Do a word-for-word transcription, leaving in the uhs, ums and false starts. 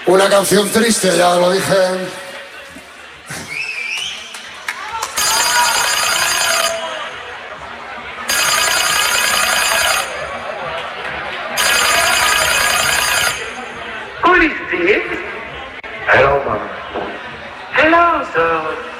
Una canción triste, ya lo dije. Who is this? Hello, mom. Hello, sir.